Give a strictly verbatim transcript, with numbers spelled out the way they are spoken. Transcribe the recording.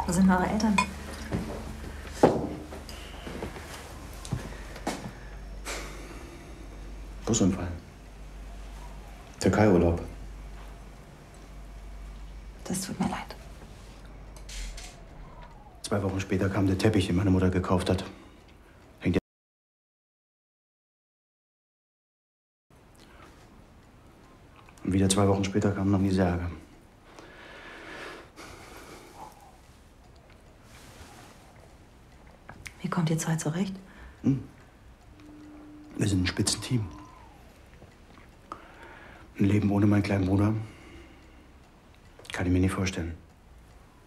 Wo sind eure Eltern? Busunfall. Türkei-Urlaub. Das tut mir leid. Zwei Wochen später kam der Teppich, den meine Mutter gekauft hat. Hängt ja. Und wieder zwei Wochen später kamen dann die Särge. Wie kommt ihr zwei zurecht? Hm. Wir sind ein Spitzenteam. Ein Leben ohne meinen kleinen Bruder kann ich mir nicht vorstellen.